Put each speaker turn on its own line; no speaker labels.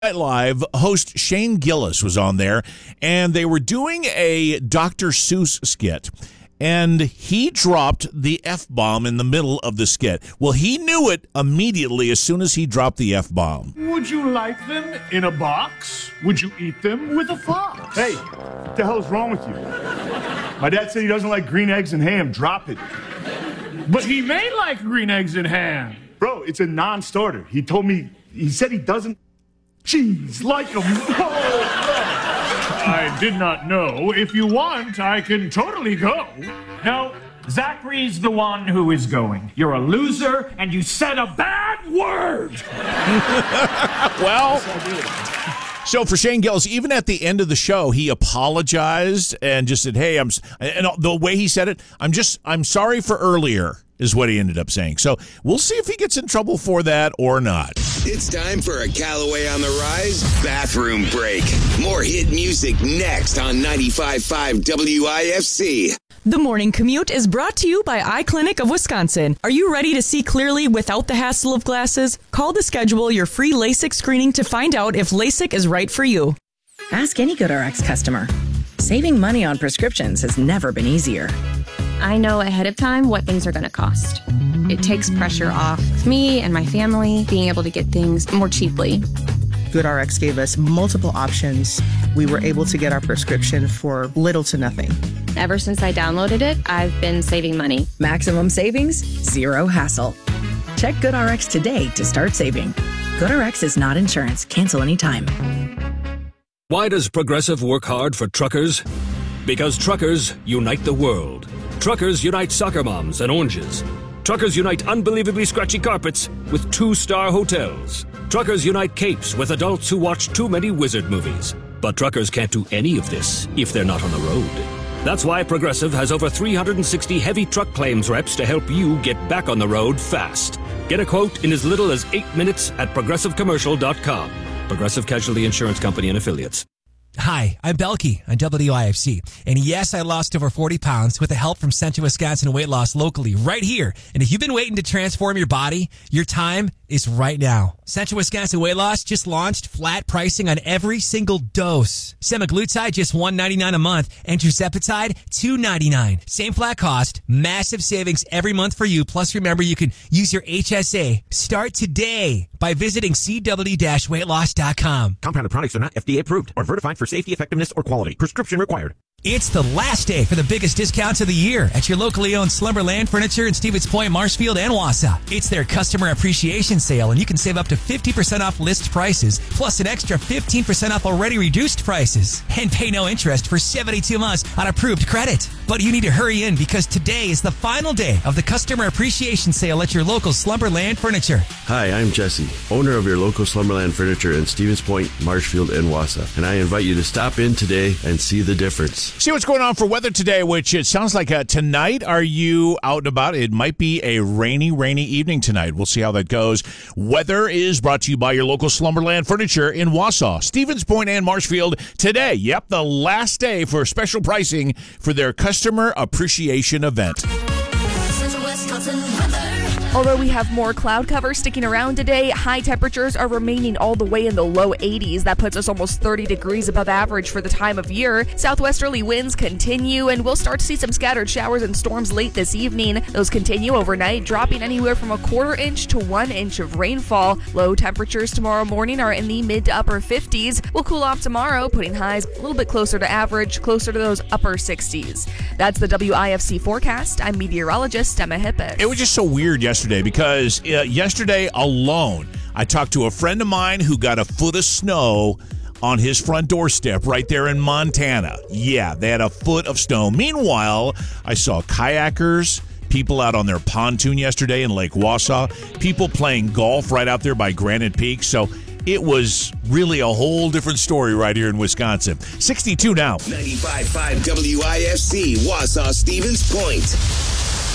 Live host Shane Gillis was on there, and they were doing a Dr. Seuss skit, and he dropped the F-bomb in the middle of the skit. Well, he knew it immediately as soon as he dropped the F-bomb.
Would you like them in a box? Would you eat them with a fox?
Hey, what the hell is wrong with you? My dad said he doesn't like green eggs and ham. Drop it.
But he may like green eggs and ham.
Bro, it's a non-starter. He said he doesn't. Jeez, like him.
I did not know. If you want, I can totally go.
No, Zachary's the one who is going. You're a loser, and you said a bad word.
Well, so for Shane Gillis, even at the end of the show, he apologized and just said, "Hey, and the way he said it, I'm sorry for earlier," is what he ended up saying. So we'll see if he gets in trouble for that or not.
It's time for a Callaway on the Rise bathroom break. More hit music next on 95.5 WIFC.
The morning commute is brought to you by Eye Clinic of Wisconsin. Are you ready to see clearly without the hassle of glasses? Call to schedule your free LASIK screening to find out if LASIK is right for you.
Ask any GoodRx customer. Saving money on prescriptions has never been easier.
I know ahead of time what things are going to cost. It takes pressure off me and my family being able to get things more cheaply.
GoodRx gave us multiple options. We were able to get our prescription for little to nothing.
Ever since I downloaded it, I've been saving money.
Maximum savings, zero hassle. Check GoodRx today to start saving. GoodRx is not insurance. Cancel anytime.
Why does Progressive work hard for truckers? Because truckers unite the world. Truckers unite soccer moms and oranges. Truckers unite unbelievably scratchy carpets with 2-star hotels. Truckers unite capes with adults who watch too many wizard movies. But truckers can't do any of this if they're not on the road. That's why Progressive has over 360 heavy truck claims reps to help you get back on the road fast. Get a quote in as little as 8 minutes at ProgressiveCommercial.com. Progressive Casualty Insurance Company and Affiliates.
Hi, I'm Belky on WIFC. And yes, I lost over 40 pounds with the help from Central Wisconsin Weight Loss locally, right here. And if you've been waiting to transform your body, your time is right now. Central Wisconsin Weight Loss just launched flat pricing on every single dose. Semaglutide just $1.99 a month and Tirzepatide $2.99. Same flat cost, massive savings every month for you. Plus, remember, you can use your HSA. Start today by visiting cw-weightloss.com.
Compounded products are not FDA approved or certified for safety, effectiveness, or quality. Prescription required.
It's the last day for the biggest discounts of the year at your locally owned Slumberland Furniture in Stevens Point, Marshfield, and Wausau. It's their customer appreciation sale, and you can save up to 50% off list prices, plus an extra 15% off already reduced prices, and pay no interest for 72 months on approved credit. But you need to hurry in because today is the final day of the customer appreciation sale at your local Slumberland Furniture.
Hi, I'm Jesse, owner of your local Slumberland Furniture in Stevens Point, Marshfield, and Wausau, and I invite you to stop in today and see the difference.
See what's going on for weather today, which it sounds like tonight. Are you out and about? It might be a rainy evening tonight. We'll see how that goes. Weather is brought to you by your local Slumberland Furniture in Wausau, Stevens Point, and Marshfield today. Yep, the last day for special pricing for their customer appreciation event.
Although we have more cloud cover sticking around today, high temperatures are remaining all the way in the low 80s. That puts us almost 30 degrees above average for the time of year. Southwesterly winds continue, and we'll start to see some scattered showers and storms late this evening. Those continue overnight, dropping anywhere from a quarter inch to 1 inch of rainfall. Low temperatures tomorrow morning are in the mid to upper 50s. We'll cool off tomorrow, putting highs a little bit closer to average, closer to those upper 60s. That's the WIFC forecast. I'm meteorologist Emma Hippis.
It was just so weird yesterday because yesterday alone, I talked to a friend of mine who got a foot of snow on his front doorstep right there in Montana. Yeah, they had a foot of snow. Meanwhile, I saw kayakers, people out on their pontoon yesterday in Lake Wausau, people playing golf right out there by Granite Peak. So it was really a whole different story right here in Wisconsin. 62 now.
95.5 WIFC, Wausau, Stevens Point.